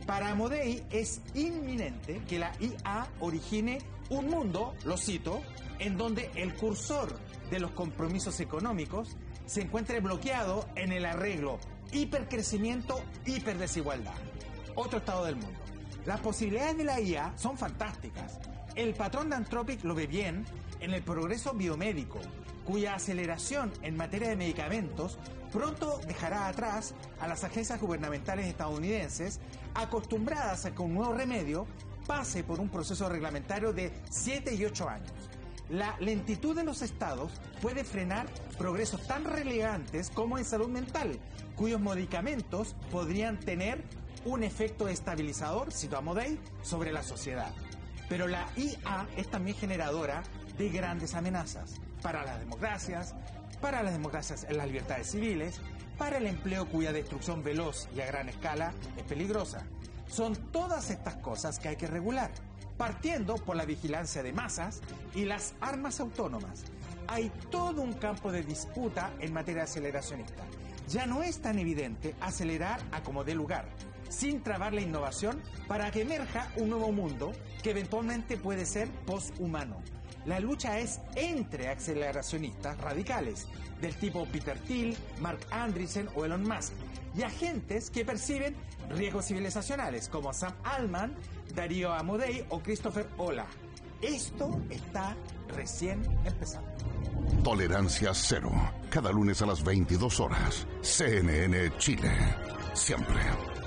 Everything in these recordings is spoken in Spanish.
Para Amodei es inminente que la IA origine un mundo, lo cito, en donde el cursor de los compromisos económicos se encuentre bloqueado en el arreglo hipercrecimiento, hiperdesigualdad. Otro estado del mundo. Las posibilidades de la IA son fantásticas. El patrón de Anthropic lo ve bien en el progreso biomédico, cuya aceleración en materia de medicamentos pronto dejará atrás a las agencias gubernamentales estadounidenses acostumbradas a que un nuevo remedio pase por un proceso reglamentario de 7 y 8 años. La lentitud de los estados puede frenar progresos tan relevantes como en salud mental, cuyos medicamentos podrían tener un efecto estabilizador, cito a Amodei, sobre la sociedad. Pero la IA es también generadora de grandes amenazas para las democracias en las libertades civiles, para el empleo cuya destrucción veloz y a gran escala es peligrosa. Son todas estas cosas que hay que regular, partiendo por la vigilancia de masas y las armas autónomas. Hay todo un campo de disputa en materia aceleracionista. Ya no es tan evidente acelerar a como dé lugar, sin trabar la innovación para que emerja un nuevo mundo que eventualmente puede ser poshumano. La lucha es entre aceleracionistas radicales, del tipo Peter Thiel, Mark Andreessen o Elon Musk, y agentes que perciben riesgos civilizacionales como Sam Altman, Darío Amodei o Christopher Olah. Esto está recién empezando. Tolerancia cero. Cada lunes a las 22 horas. CNN Chile. Siempre.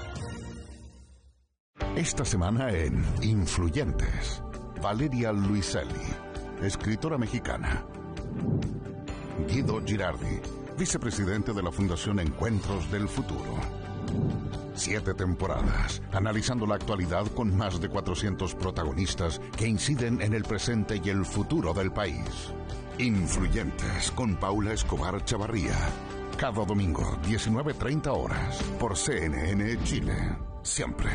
Esta semana en Influyentes. Valeria Luiselli, escritora mexicana. Guido Girardi, vicepresidente de la Fundación Encuentros del Futuro. 7 temporadas, analizando la actualidad con más de 400 protagonistas que inciden en el presente y el futuro del país. Influyentes con Paula Escobar Chavarría. Cada domingo, 19:30 horas, por CNN Chile. Siempre.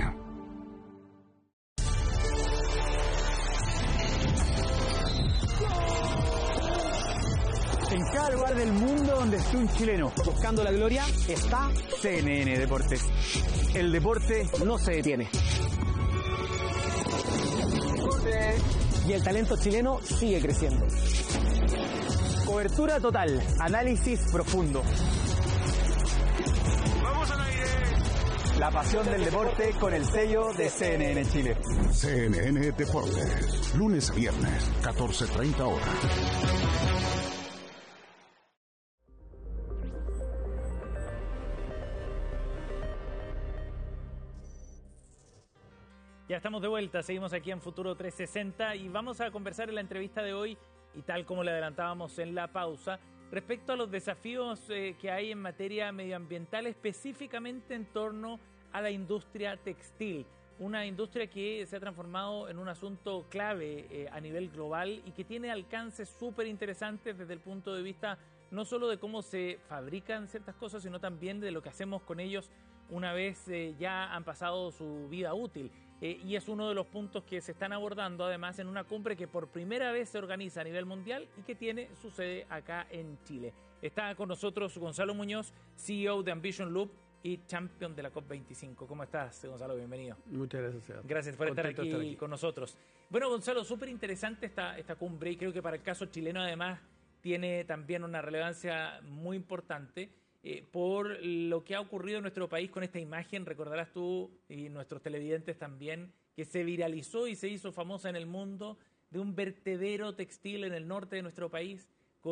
En cada lugar del mundo donde esté un chileno buscando la gloria, está CNN Deportes. El deporte no se detiene. Y el talento chileno sigue creciendo. Cobertura total, análisis profundo. ¡Vamos al aire! La pasión del deporte con el sello de CNN Chile. CNN Deportes, lunes a viernes, 14:30 horas. Ya estamos de vuelta, seguimos aquí en Futuro 360 y vamos a conversar en la entrevista de hoy, y tal como le adelantábamos en la pausa, respecto a los desafíos que hay en materia medioambiental, específicamente en torno a la industria textil. Una industria que se ha transformado en un asunto clave a nivel global y que tiene alcances súper interesantes desde el punto de vista no solo de cómo se fabrican ciertas cosas, sino también de lo que hacemos con ellos una vez ya han pasado su vida útil. Y es uno de los puntos que se están abordando además en una cumbre que por primera vez se organiza a nivel mundial y que tiene su sede acá en Chile. Está con nosotros Gonzalo Muñoz, CEO de Ambition Loop y champion de la COP25. ¿Cómo estás, Gonzalo? Bienvenido. Muchas gracias, Sebastián. Gracias por estar aquí con nosotros. Bueno, Gonzalo, súper interesante esta cumbre y creo que para el caso chileno además tiene también una relevancia muy importante. Por lo que ha ocurrido en nuestro país con esta imagen, recordarás tú y nuestros televidentes también, que se viralizó y se hizo famosa en el mundo de un vertedero textil en el norte de nuestro país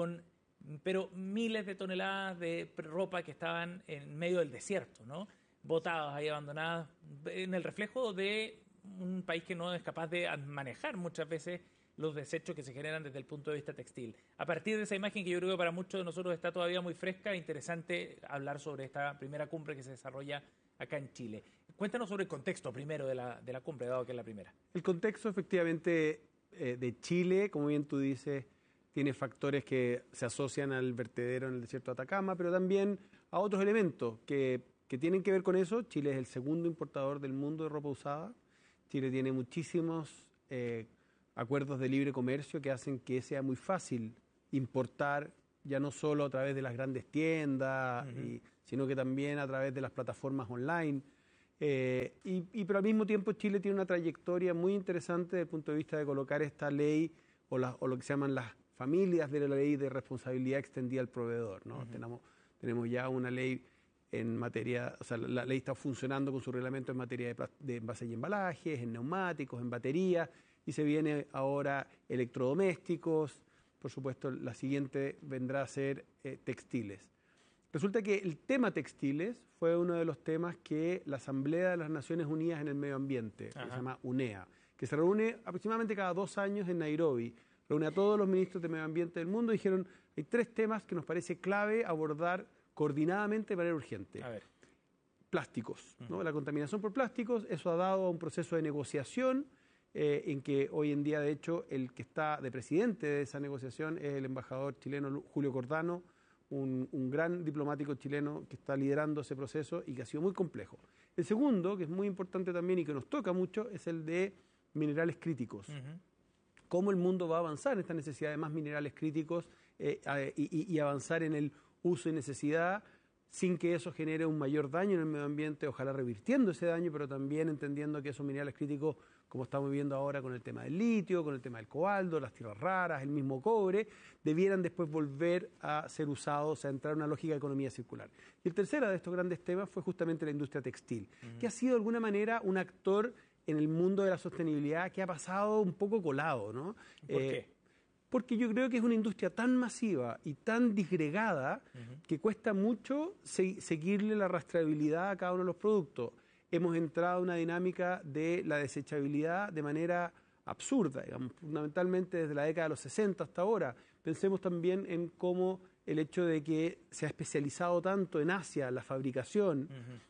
pero miles de toneladas de ropa que estaban en medio del desierto, ¿no? Botadas ahí, abandonadas, en el reflejo de un país que no es capaz de manejar muchas veces los desechos que se generan desde el punto de vista textil. A partir de esa imagen que yo creo que para muchos de nosotros está todavía muy fresca, interesante hablar sobre esta primera cumbre que se desarrolla acá en Chile. Cuéntanos sobre el contexto primero de la cumbre, dado que es la primera. El contexto efectivamente de Chile, como bien tú dices, tiene factores que se asocian al vertedero en el desierto de Atacama, pero también a otros elementos que tienen que ver con eso. Chile es el segundo importador del mundo de ropa usada. Chile tiene muchísimos acuerdos de libre comercio que hacen que sea muy fácil importar, ya no solo a través de las grandes tiendas, sino que también a través de las plataformas online. Pero al mismo tiempo Chile tiene una trayectoria muy interesante desde el punto de vista de colocar esta ley o lo que se llaman las familias de la ley de responsabilidad extendida al proveedor, ¿no? Tenemos ya una ley en materia, o sea, la ley está funcionando con su reglamento en materia de envases y embalajes, en neumáticos, en baterías, y se viene ahora electrodomésticos. Por supuesto, la siguiente vendrá a ser textiles. Resulta que el tema textiles fue uno de los temas que la Asamblea de las Naciones Unidas en el Medio Ambiente, que se llama UNEA, que se reúne aproximadamente cada 2 años en Nairobi, reúne a todos los ministros de medio ambiente del mundo y dijeron, hay 3 temas que nos parece clave abordar coordinadamente de manera urgente. A ver. Plásticos, ¿no? La contaminación por plásticos, eso ha dado a un proceso de negociación en que hoy en día, de hecho, el que está de presidente de esa negociación es el embajador chileno Julio Cordano, un gran diplomático chileno que está liderando ese proceso y que ha sido muy complejo. El segundo, que es muy importante también y que nos toca mucho, es el de minerales críticos. Cómo el mundo va a avanzar en esta necesidad de más minerales críticos y avanzar en el uso y necesidad sin que eso genere un mayor daño en el medio ambiente, ojalá revirtiendo ese daño, pero también entendiendo que esos minerales críticos, como estamos viendo ahora con el tema del litio, con el tema del cobalto, las tierras raras, el mismo cobre, debieran después volver a ser usados, a entrar en una lógica de economía circular. Y el tercero de estos grandes temas fue justamente la industria textil, que ha sido de alguna manera un actor en el mundo de la sostenibilidad que ha pasado un poco colado, ¿no? ¿Por qué? Porque yo creo que es una industria tan masiva y tan disgregada que cuesta mucho seguirle la rastreabilidad a cada uno de los productos. Hemos entrado en una dinámica de la desechabilidad de manera absurda, digamos, fundamentalmente desde la década de los 60 hasta ahora. Pensemos también en cómo el hecho de que se ha especializado tanto en Asia la fabricación,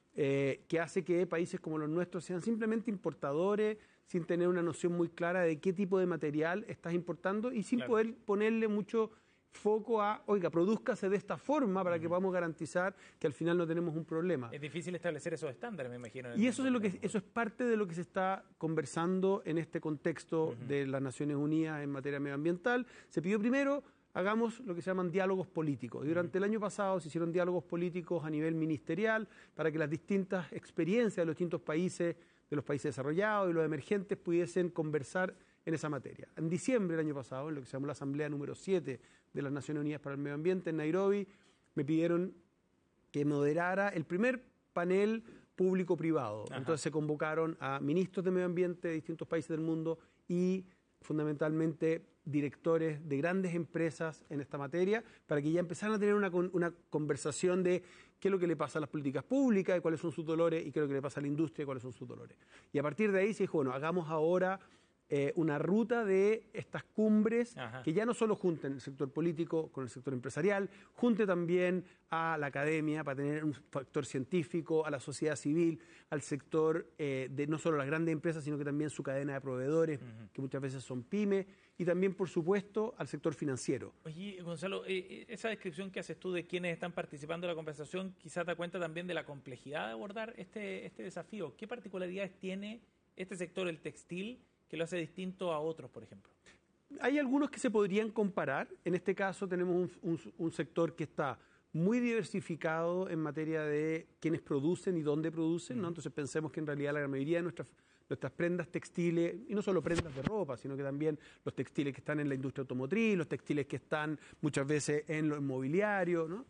que hace que países como los nuestros sean simplemente importadores, sin tener una noción muy clara de qué tipo de material estás importando y sin poder ponerle mucho foco a, oiga, prodúzcase de esta forma para que podamos garantizar que al final no tenemos un problema. Es difícil establecer esos estándares, me imagino. Y eso es parte de lo que se está conversando en este contexto de las Naciones Unidas en materia medioambiental. Se pidió primero, hagamos lo que se llaman diálogos políticos. Y durante el año pasado se hicieron diálogos políticos a nivel ministerial para que las distintas experiencias de los distintos países, de los países desarrollados y los emergentes, pudiesen conversar en esa materia. En diciembre del año pasado, en lo que se llamó la Asamblea número 7 de las Naciones Unidas para el Medio Ambiente en Nairobi, me pidieron que moderara el primer panel público-privado. Entonces se convocaron a ministros de medio ambiente de distintos países del mundo y fundamentalmente directores de grandes empresas en esta materia para que ya empezaran a tener una conversación de qué es lo que le pasa a las políticas públicas, y cuáles son sus dolores, y qué es lo que le pasa a la industria y cuáles son sus dolores. Y a partir de ahí se dijo, bueno, hagamos ahora una ruta de estas cumbres que ya no solo junten el sector político con el sector empresarial, junte también a la academia para tener un factor científico, a la sociedad civil, al sector de no solo las grandes empresas, sino que también su cadena de proveedores, que muchas veces son pymes, y también, por supuesto, al sector financiero. Oye, Gonzalo, esa descripción que haces tú de quienes están participando en la conversación quizás da cuenta también de la complejidad de abordar este desafío. ¿Qué particularidades tiene este sector, el textil, que lo hace distinto a otros, por ejemplo? Hay algunos que se podrían comparar. En este caso tenemos un sector que está muy diversificado en materia de quiénes producen y dónde producen, ¿no? Entonces pensemos que en realidad la mayoría de nuestras prendas textiles, y no solo prendas de ropa, sino que también los textiles que están en la industria automotriz, los textiles que están muchas veces en lo inmobiliario, ¿no?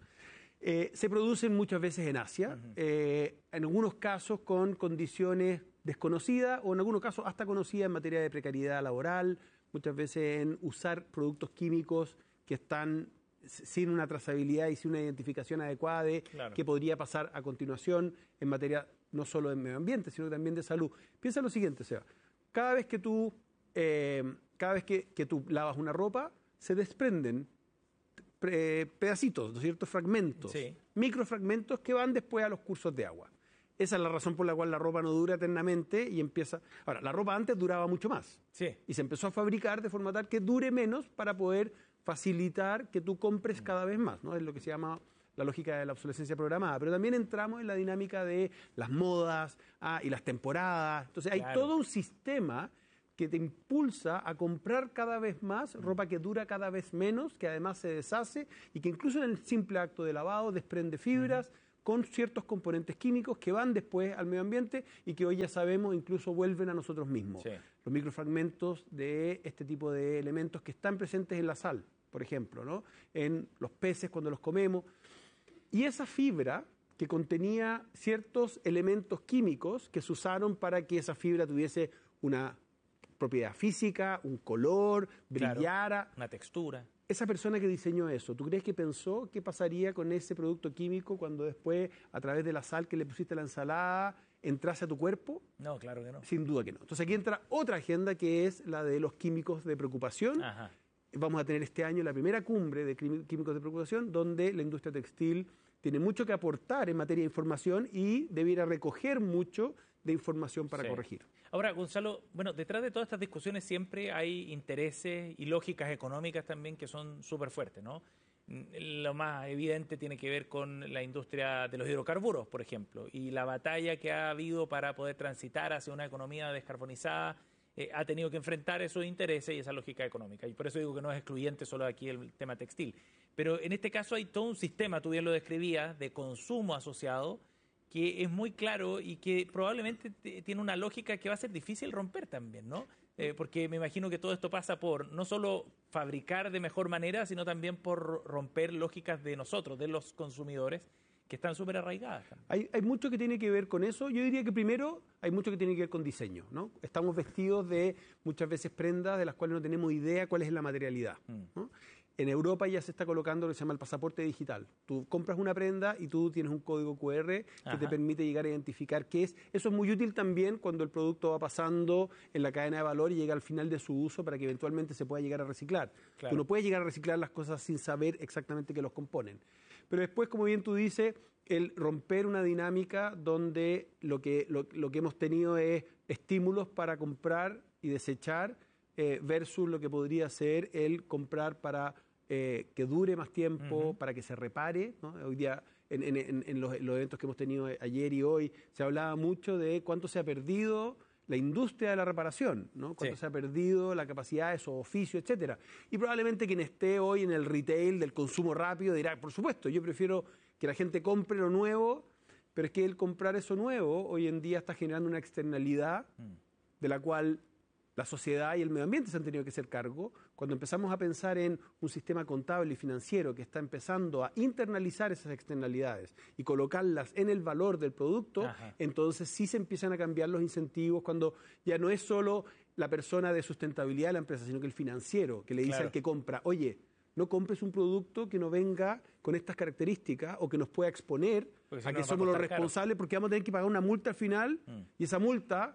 Se producen muchas veces en Asia, en algunos casos con condiciones desconocidas o en algunos casos hasta conocidas en materia de precariedad laboral, muchas veces en usar productos químicos que están sin una trazabilidad y sin una identificación adecuada de qué podría pasar a continuación en materia no solo de medio ambiente, sino también de salud. Piensa lo siguiente, Seba, cada vez que tú lavas una ropa, se desprenden pedacitos, ¿no es cierto?, fragmentos, microfragmentos que van después a los cursos de agua. Esa es la razón por la cual la ropa no dura eternamente y empieza... Ahora, la ropa antes duraba mucho más y se empezó a fabricar de forma tal que dure menos para poder facilitar que tú compres cada vez más, ¿no? Es lo que se llama la lógica de la obsolescencia programada. Pero también entramos en la dinámica de las modas y las temporadas. Entonces hay todo un sistema que te impulsa a comprar cada vez más ropa que dura cada vez menos, que además se deshace y que incluso en el simple acto de lavado desprende fibras, con ciertos componentes químicos que van después al medio ambiente y que hoy ya sabemos incluso vuelven a nosotros mismos. Sí. Los microfragmentos de este tipo de elementos que están presentes en la sal, por ejemplo, ¿no? En los peces cuando los comemos. Y esa fibra que contenía ciertos elementos químicos que se usaron para que esa fibra tuviese una propiedad física, un color, brillara. Claro, una textura. Esa persona que diseñó eso, ¿tú crees que pensó qué pasaría con ese producto químico cuando después, a través de la sal que le pusiste a la ensalada, entrase a tu cuerpo? No, claro que no. Sin duda que no. Entonces aquí entra otra agenda que es la de los químicos de preocupación. Ajá. Vamos a tener este año la primera cumbre de químicos de preocupación donde la industria textil tiene mucho que aportar en materia de información y debiera recoger mucho de información para corregir. Ahora, Gonzalo, bueno, detrás de todas estas discusiones siempre hay intereses y lógicas económicas también que son súper fuertes, ¿no? Lo más evidente tiene que ver con la industria de los hidrocarburos, por ejemplo, y la batalla que ha habido para poder transitar hacia una economía descarbonizada ha tenido que enfrentar esos intereses y esa lógica económica. Y por eso digo que no es excluyente solo aquí el tema textil. Pero en este caso hay todo un sistema, tú bien lo describías, de consumo asociado, que es muy claro y que probablemente tiene una lógica que va a ser difícil romper también, ¿no? Porque me imagino que todo esto pasa por no solo fabricar de mejor manera, sino también por romper lógicas de nosotros, de los consumidores, que están súper arraigadas. Hay mucho que tiene que ver con eso. Yo diría que primero hay mucho que tiene que ver con diseño, ¿no? Estamos vestidos de muchas veces prendas de las cuales no tenemos idea cuál es la materialidad, ¿no? En Europa ya se está colocando lo que se llama el pasaporte digital. Tú compras una prenda y tú tienes un código QR que te permite llegar a identificar qué es. Eso es muy útil también cuando el producto va pasando en la cadena de valor y llega al final de su uso para que eventualmente se pueda llegar a reciclar. Claro. Tú no puedes llegar a reciclar las cosas sin saber exactamente qué los componen. Pero después, como bien tú dices, el romper una dinámica donde lo que hemos tenido es estímulos para comprar y desechar versus lo que podría ser el comprar para que dure más tiempo, para que se repare, ¿no? Hoy día, en los eventos que hemos tenido ayer y hoy, se hablaba mucho de cuánto se ha perdido la industria de la reparación, ¿no? Cuánto se ha perdido la capacidad de esos oficios, etcétera. Y probablemente quien esté hoy en el retail del consumo rápido dirá, por supuesto, yo prefiero que la gente compre lo nuevo, pero es que el comprar eso nuevo hoy en día está generando una externalidad de la cual la sociedad y el medio ambiente se han tenido que hacer cargo. Cuando empezamos a pensar en un sistema contable y financiero que está empezando a internalizar esas externalidades y colocarlas en el valor del producto, entonces sí se empiezan a cambiar los incentivos cuando ya no es solo la persona de sustentabilidad de la empresa, sino que el financiero que le dice al que compra, oye, no compres un producto que no venga con estas características o que nos pueda exponer a que somos los responsables porque vamos a tener que pagar una multa al final y esa multa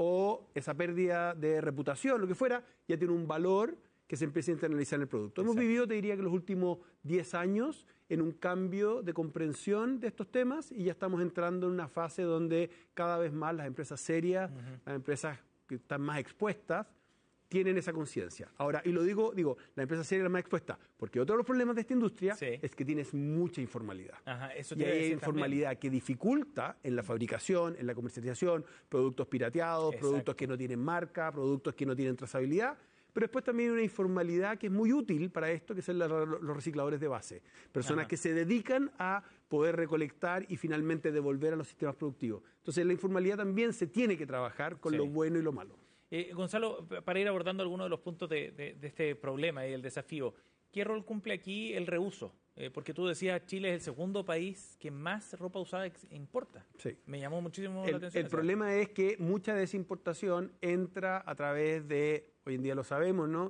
o esa pérdida de reputación, lo que fuera, ya tiene un valor que se empieza a internalizar en el producto. Hemos vivido, te diría que los últimos 10 años en un cambio de comprensión de estos temas y ya estamos entrando en una fase donde cada vez más las empresas serias, las empresas que están más expuestas, tienen esa conciencia. Ahora, y lo digo, la empresa seria es la más expuesta, porque otro de los problemas de esta industria es que tienes mucha informalidad. Eso y hay informalidad también que dificulta en la fabricación, en la comercialización, productos pirateados, productos que no tienen marca, productos que no tienen trazabilidad, pero después también hay una informalidad que es muy útil para esto, que son los recicladores de base. Personas que se dedican a poder recolectar y finalmente devolver a los sistemas productivos. Entonces, la informalidad también se tiene que trabajar con lo bueno y lo malo. Gonzalo, para ir abordando algunos de los puntos de este problema y el desafío, ¿qué rol cumple aquí el reuso? Porque tú decías, Chile es el segundo país que más ropa usada importa. Sí. Me llamó muchísimo la atención. El problema es que mucha de esa importación entra a través de, hoy en día lo sabemos, ¿no?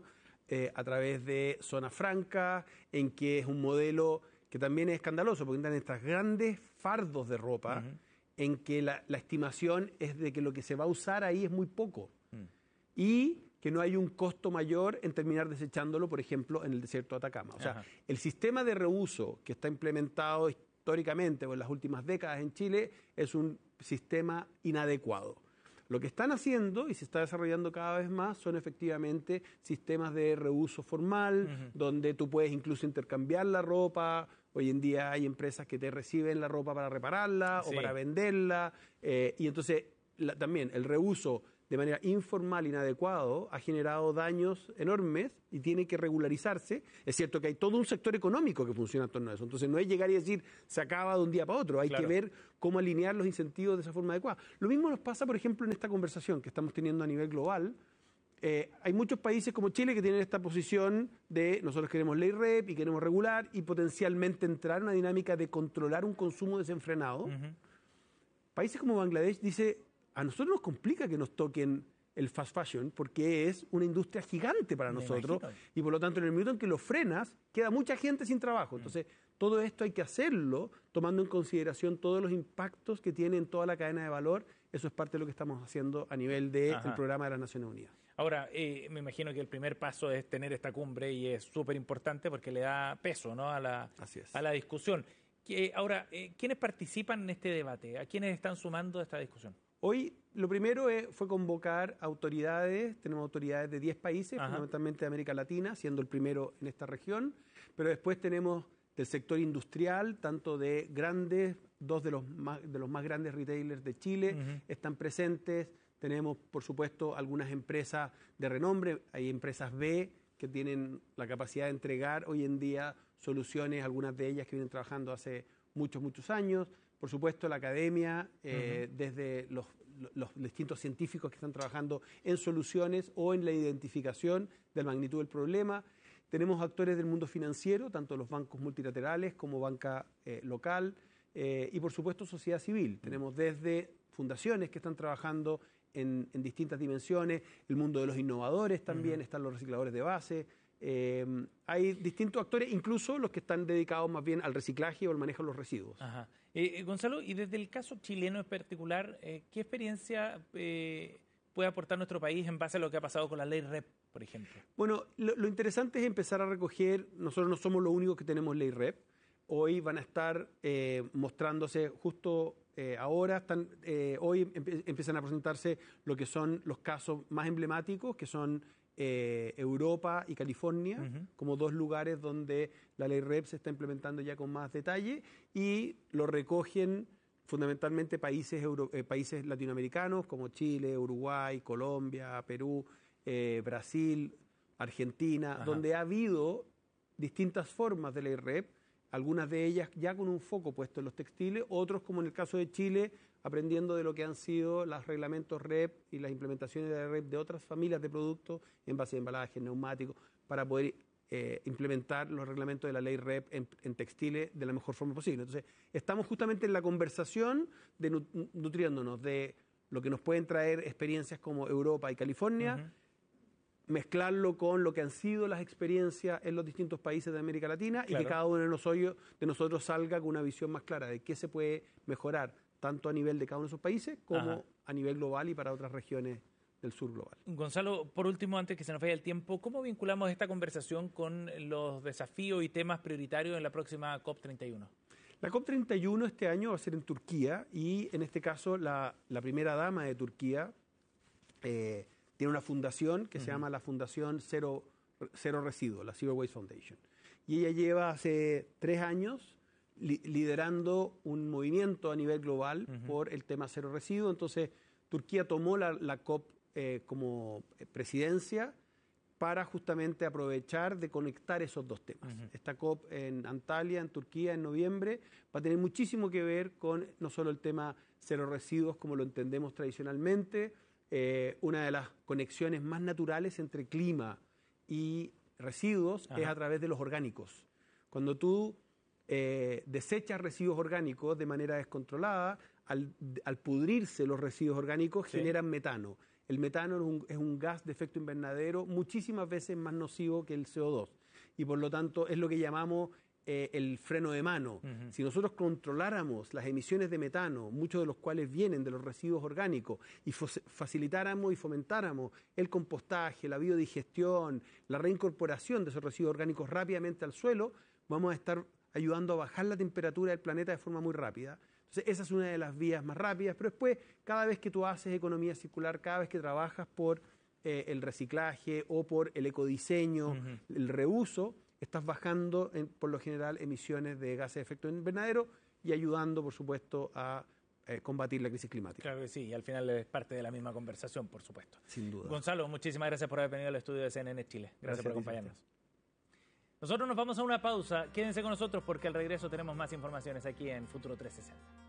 A través de zonas francas, en que es un modelo que también es escandaloso, porque entran estos grandes fardos de ropa, en que la estimación es de que lo que se va a usar ahí es muy poco. Y que no hay un costo mayor en terminar desechándolo, por ejemplo, en el desierto de Atacama. O sea, el sistema de reuso que está implementado históricamente o en las últimas décadas en Chile es un sistema inadecuado. Lo que están haciendo y se está desarrollando cada vez más son efectivamente sistemas de reuso formal, donde tú puedes incluso intercambiar la ropa. Hoy en día hay empresas que te reciben la ropa para repararla o para venderla. Y entonces también el reuso de manera informal, inadecuado, ha generado daños enormes y tiene que regularizarse. Es cierto que hay todo un sector económico que funciona en torno a eso. Entonces no es llegar y decir se acaba de un día para otro. Hay que ver cómo alinear los incentivos de esa forma adecuada. Lo mismo nos pasa, por ejemplo, en esta conversación que estamos teniendo a nivel global. Hay muchos países como Chile que tienen esta posición de nosotros queremos ley REP y queremos regular y potencialmente entrar en una dinámica de controlar un consumo desenfrenado. Países como Bangladesh dice, a nosotros nos complica que nos toquen el fast fashion porque es una industria gigante para nosotros y por lo tanto en el minuto en que lo frenas queda mucha gente sin trabajo. Entonces todo esto hay que hacerlo tomando en consideración todos los impactos que tiene en toda la cadena de valor. Eso es parte de lo que estamos haciendo a nivel del programa de las Naciones Unidas. Ahora, me imagino que el primer paso es tener esta cumbre y es súper importante porque le da peso, ¿no?, a la discusión. Ahora, ¿quiénes participan en este debate? ¿A quiénes están sumando a esta discusión? Hoy lo primero fue convocar autoridades, tenemos autoridades de 10 países, fundamentalmente de América Latina, siendo el primero en esta región, pero después tenemos del sector industrial, tanto de grandes, dos de los más grandes retailers de Chile están presentes, tenemos por supuesto algunas empresas de renombre, hay empresas B que tienen la capacidad de entregar hoy en día soluciones, algunas de ellas que vienen trabajando hace muchos años. Por supuesto, la academia, desde los distintos científicos que están trabajando en soluciones o en la identificación de la magnitud del problema. Tenemos actores del mundo financiero, tanto los bancos multilaterales como banca local, y por supuesto sociedad civil. Tenemos desde fundaciones que están trabajando en distintas dimensiones, el mundo de los innovadores también, están los recicladores de base. Hay distintos actores, incluso los que están dedicados más bien al reciclaje o al manejo de los residuos. Gonzalo, y desde el caso chileno en particular, ¿qué experiencia puede aportar nuestro país en base a lo que ha pasado con la ley REP, por ejemplo? Bueno, lo interesante es empezar a recoger, nosotros no somos los únicos que tenemos ley REP, hoy van a estar mostrándose justo ahora, hoy empiezan a presentarse lo que son los casos más emblemáticos, que son Europa y California, como dos lugares donde la ley REP se está implementando ya con más detalle y lo recogen fundamentalmente países latinoamericanos como Chile, Uruguay, Colombia, Perú, Brasil, Argentina, donde ha habido distintas formas de ley REP, algunas de ellas ya con un foco puesto en los textiles, otros como en el caso de Chile, aprendiendo de lo que han sido los reglamentos REP y las implementaciones de la REP de otras familias de productos, envases de embalaje, neumáticos, para poder implementar los reglamentos de la ley REP en textiles de la mejor forma posible. Entonces, estamos justamente en la conversación de nutriéndonos de lo que nos pueden traer experiencias como Europa y California, mezclarlo con lo que han sido las experiencias en los distintos países de América Latina y que cada uno de nosotros salga con una visión más clara de qué se puede mejorar tanto a nivel de cada uno de esos países como a nivel global y para otras regiones del sur global. Gonzalo, por último, antes que se nos vaya el tiempo, ¿cómo vinculamos esta conversación con los desafíos y temas prioritarios en la próxima COP31? La COP31 este año va a ser en Turquía y en este caso la primera dama de Turquía tiene una fundación que se llama la Fundación Cero Residuos, la Zero Waste Foundation. Y ella lleva hace 3 años liderando un movimiento a nivel global por el tema cero residuos. Entonces, Turquía tomó la COP como presidencia para justamente aprovechar de conectar esos dos temas. Esta COP en Antalya, en Turquía, en noviembre, va a tener muchísimo que ver con no solo el tema cero residuos como lo entendemos tradicionalmente, una de las conexiones más naturales entre clima y residuos es a través de los orgánicos. Cuando tú desechas residuos orgánicos de manera descontrolada, al pudrirse los residuos orgánicos generan metano. El metano es un gas de efecto invernadero muchísimas veces más nocivo que el CO2 y por lo tanto es lo que llamamos el freno de mano. Si nosotros controláramos las emisiones de metano, muchos de los cuales vienen de los residuos orgánicos, y facilitáramos y fomentáramos el compostaje, la biodigestión, la reincorporación de esos residuos orgánicos rápidamente al suelo, vamos a estar ayudando a bajar la temperatura del planeta de forma muy rápida. Entonces, esa es una de las vías más rápidas, pero después, cada vez que tú haces economía circular, cada vez que trabajas por el reciclaje o por el ecodiseño, el reuso, estás bajando, por lo general, emisiones de gases de efecto invernadero y ayudando, por supuesto, a combatir la crisis climática. Claro que sí, y al final es parte de la misma conversación, por supuesto. Sin duda. Gonzalo, muchísimas gracias por haber venido al estudio de CNN Chile. Gracias por acompañarnos. Nosotros nos vamos a una pausa. Quédense con nosotros porque al regreso tenemos más informaciones aquí en Futuro 360.